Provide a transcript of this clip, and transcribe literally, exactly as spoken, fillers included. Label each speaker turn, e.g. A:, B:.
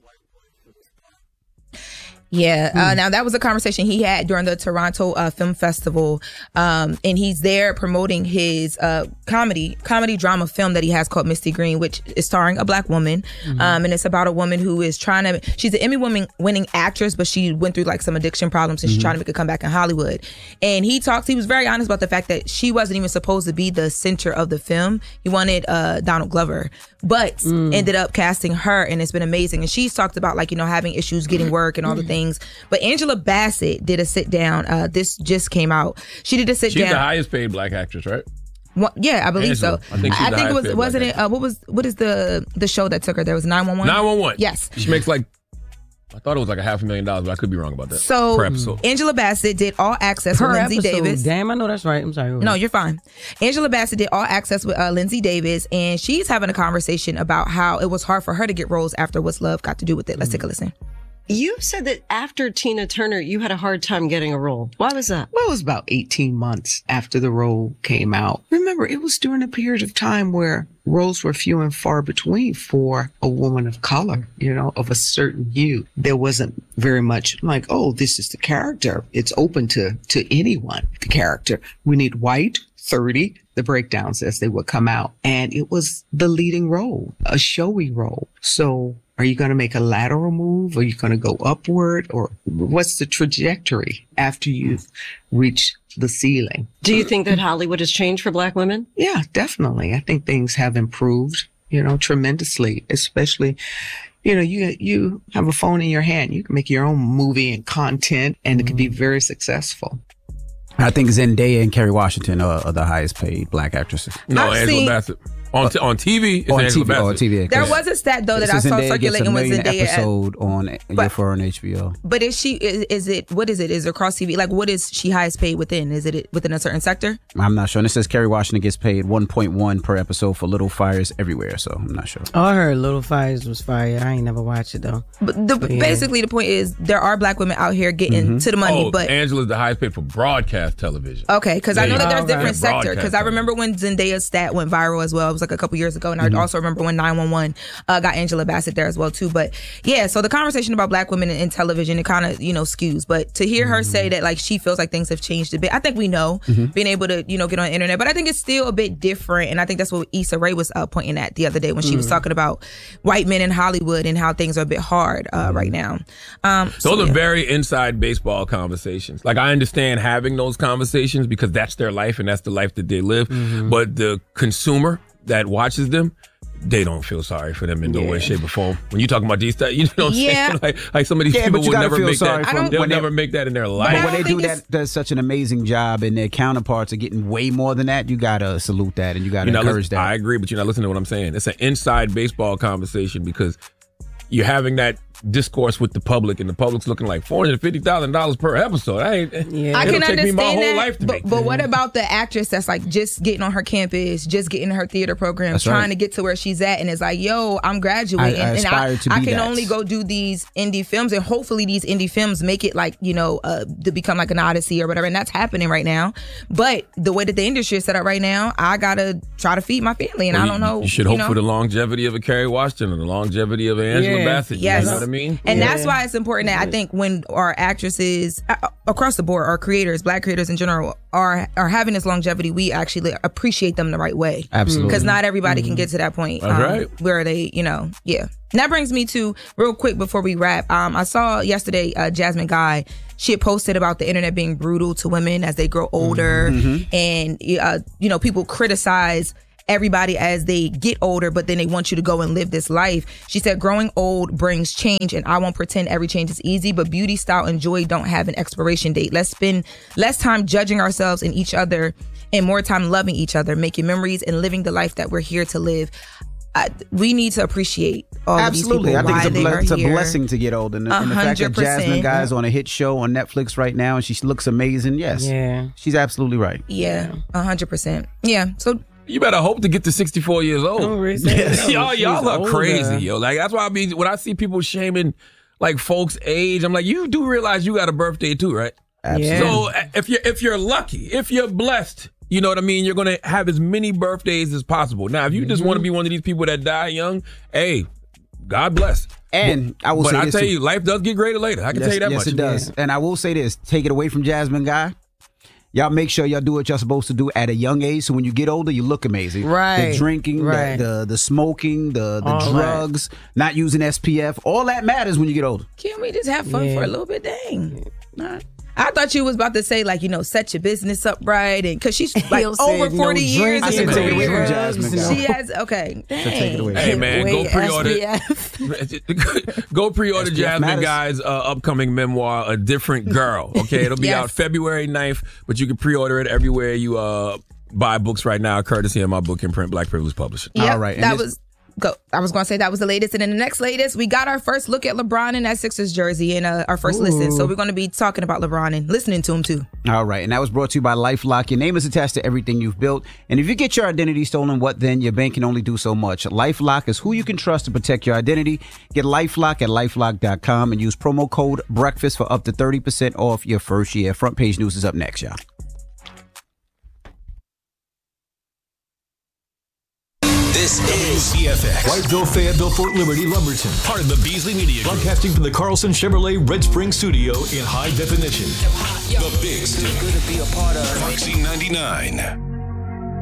A: Yeah. Uh, now, that was a conversation he had during the Toronto uh, Film Festival. Um, and he's there promoting his uh, comedy, comedy drama film that he has called Misty Green, which is starring a black woman. Mm-hmm. Um, and it's about a woman who is trying to, she's an Emmy woman winning actress, but she went through like some addiction problems and mm-hmm. she's trying to make a comeback in Hollywood. And he talks, he was very honest about the fact that she wasn't even supposed to be the center of the film. He wanted uh, Donald Glover, but mm. ended up casting her, and it's been amazing. And she's talked about like, you know, having issues getting work and all the things. But Angela Bassett did a sit down. Uh, this just came out. She did a sit
B: she's
A: down.
B: She's the highest paid black actress, right?
A: What, yeah, I believe
B: Angela.
A: so.
B: I think, she's
A: I
B: the
A: think it was. Wasn't it? Uh, what was? What is the the show that took her? There was nine one one.
B: nine one one.
A: Yes.
B: She makes like. I thought it was like a half a million dollars, but I could be wrong about that.
A: So
B: per episode.
A: Angela Bassett did All Access
C: per
A: with Lindsay
C: episode.
A: Davis.
C: Damn, I know that's right. I'm sorry.
A: No, you're fine. Angela Bassett did All Access with uh, Lindsay Davis, and she's having a conversation about how it was hard for her to get roles after What's Love got to do with it. Let's mm. take a listen.
D: You said that after Tina Turner, you had a hard time getting a role. Why was that?
E: Well, it was about eighteen months after the role came out. Remember, it was during a period of time where roles were few and far between for a woman of color, you know, of a certain hue. There wasn't very much like, oh, this is the character. It's open to, to anyone, the character. We need white, thirty, the breakdowns as they would come out. And it was the leading role, a showy role. So are you going to make a lateral move? Are you going to go upward? Or what's the trajectory after you've reached the ceiling?
D: Do you think that Hollywood has changed for black women?
E: Yeah, definitely. I think things have improved, you know, tremendously, especially, you know, you you have a phone in your hand. You can make your own movie and content, and it can be very successful.
F: I think Zendaya and Kerry Washington are, are the highest paid black actresses.
B: No,
A: I've
B: Angela
A: seen-
B: Bassett. On, t- on T V, it's
F: on
B: Angela
F: T V,
B: Bassett.
F: on T V.
A: There was a stat though that
F: so
A: I saw
F: Zendaya
A: circulating with
F: gets a
A: Zendaya.
F: million episode on
A: but,
F: yeah, for her on H B O.
A: But is she? Is, is it? What is it? Is it across T V? Like, what is she highest paid within? Is it within a certain sector?
F: I'm not sure. And it says Kerry Washington gets paid one point one per episode for Little Fires Everywhere. So I'm not sure.
C: Oh, I heard Little Fires was fire. I ain't never watched it though.
A: But the,
C: But yeah.
A: basically, the point is there are black women out here getting
F: Mm-hmm.
A: to the money.
B: Oh,
A: but
B: Angela's the highest paid for broadcast television.
A: okay, because I know that there's
C: Oh,
A: different
C: right.
A: sector. Because I remember when Zendaya's stat went viral as well. It was like a couple years ago, and
F: Mm-hmm.
A: I also remember when nine one one uh, got Angela Bassett there as well too. But yeah, so the conversation about black women in, in television, it kind of you know skews. But to hear
F: Mm-hmm.
A: her say that like she feels like things have changed a bit, I think we know
F: Mm-hmm.
A: being able to you know get on the internet. But I think it's still a bit different, and I think that's what Issa Rae was uh, pointing at the other day when she
F: Mm-hmm.
A: was talking about white men in Hollywood and how things are a bit hard uh,
F: Mm-hmm.
A: right now. Um,
B: Those
A: so,
B: are
A: yeah.
B: very inside baseball conversations. Like, I understand having those conversations because that's their life and that's the life that they live.
F: Mm-hmm.
B: But the consumer that watches them, they don't feel sorry for them in no
F: Yeah.
B: way, shape, or form. When you talk about these, th- you know what I'm
A: Yeah.
B: saying? Like, like some of these
F: Yeah,
B: people
F: but you
B: would
F: gotta
B: never
F: feel
B: make
F: sorry
B: that.
F: for them
B: They'll
F: when they-
B: never make that in their
A: I
B: life.
F: But
A: don't
F: when they
A: think
F: do
A: it's-
F: that, does such an amazing job, and their counterparts are getting way more than that. You gotta salute that, and you gotta
B: You're not
F: encourage
B: listen- I
F: that.
B: agree, but you're not listening to what I'm saying. It's an inside baseball conversation because you're having that discourse with the public, and the public's looking like four hundred fifty thousand dollars per episode. I ain't.
C: Yeah.
A: I
B: It'll
A: can
B: take
A: understand
B: me my whole
A: that,
B: life to
A: but,
B: make
A: but
B: that.
A: what about the actress that's like just getting on her campus, just getting in her theater program,
F: That's
A: trying
F: right.
A: to get to where she's at, and it's like, yo, I'm graduating,
F: I- I
A: and
F: aspire
A: I,
F: to be
A: I can
F: that.
A: only go do these indie films, and hopefully these indie films make it like you know uh, to become like an Odyssey or whatever, and that's happening right now. But the way that the industry is set up right now, I gotta try to feed my family, and
B: Well,
A: I don't
B: you-
A: know.
B: You should hope
A: know?
B: for the longevity of a Kerry Washington and the longevity of an Angela
C: Yeah.
B: Bassett.
A: Yes.
B: You know what I mean?
A: And
C: Yeah.
A: that's why it's important that I think when our actresses uh, across the board, our creators, black creators in general, are are having this longevity, we actually appreciate them the right way.
F: Absolutely.
A: Because not everybody can get to that point
B: That's right.
A: where they, you know, yeah. And that brings me to, real quick before we wrap, um, I saw yesterday uh, Jasmine Guy, she had posted about the internet being brutal to women as they grow older. And, uh, you know, people criticize everybody as they get older, but then they want you to go and live this life. She said, growing old brings change, and I won't pretend every change is easy, but beauty, style, and joy don't have an expiration date. Let's spend less time judging ourselves and each other and more time loving each other, making memories, and living the life that we're here to live. I, we need to appreciate all
F: Absolutely.
A: of these people.
F: I think it's, a,
A: why
F: ble-
A: they are
F: it's a
A: here.
F: blessing to get old. And, the- and the fact that
A: one hundred percent.
F: Jasmine Guy is on a hit show on Netflix right now, and she looks amazing. Yes.
C: Yeah.
F: She's absolutely right.
A: Yeah, one hundred percent. Yeah, so
B: You better hope to get to sixty-four years old.
C: Oh, really? Yeah.
B: y'all, y'all
C: She's
B: are
C: older.
B: crazy, yo. Like, that's why I mean, when I see people shaming like folks' age, I'm like, you do realize you got a birthday too, right?
F: Absolutely.
B: So uh, if you're if you're lucky, if you're blessed, you know what I mean, you're gonna have as many birthdays as possible. Now, if you just want to be one of these people that die young, hey, God bless.
F: And
B: but,
F: I will
B: but
F: say
B: I
F: this
B: tell
F: too.
B: you, life does get greater later. I can
F: yes,
B: tell you that
F: yes,
B: much.
F: Yes, it does. And I will say this: take it away from Jasmine Guy. Y'all make sure y'all do what y'all supposed to do at a young age, so when you get older, you look amazing.
C: Right.
F: The drinking,
C: Right.
F: the, the the smoking, the the
C: All
F: drugs, not using S P F, all that matters when you get older.
A: Can we just have fun
C: Yeah.
A: for a little bit? Dang. Nah. I thought you was about to say, like, you know, set your business up right. And because she's like
C: He'll say
A: over
C: no
A: forty years.
C: drinking,
F: I said
A: in
F: take it
A: the
F: away from
A: career.
F: Jasmine Guy.
A: She has, okay. Dang.
F: So take it away.
B: Hey, man, go
C: Wait,
B: pre-order.
C: S P F.
B: Go pre-order
F: S P F
B: Jasmine
F: matters.
B: Guy's uh, upcoming memoir, A Different Girl. Okay, it'll be
A: Yes.
B: out February ninth, but you can pre-order it everywhere you uh, buy books right now, courtesy of my book imprint, Black Privilege Publishing.
A: Yep,
F: All right, and
A: that
F: this-
A: was go. I was going to say that was the latest, and then the next latest, we got our first look at LeBron in that Sixers jersey in uh, our first listen. So we're going to be talking about LeBron and listening to him too.
F: All right, and that was brought to you by LifeLock. Your name is attached to everything you've built, and if you get your identity stolen, what then? Your bank can only do so much. LifeLock is who you can trust to protect your identity. Get LifeLock at lifelock dot com and use promo code BREAKFAST for up to thirty percent off your first year. Front Page News is up next, y'all.
G: This is W B F X.
H: Whiteville, Fayetteville, Fort Liberty, Lumberton.
G: Part of the Beasley Media Group.
H: Broadcasting from the Carlson Chevrolet Red Spring Studio in high definition.
G: The Big Stick. Good to be a part of. Foxy ninety-nine.